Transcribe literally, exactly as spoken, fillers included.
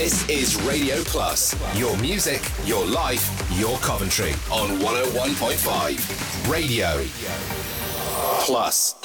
This is Radio Plus. Your music, your life, your Coventry on one oh one point five. Radio Plus.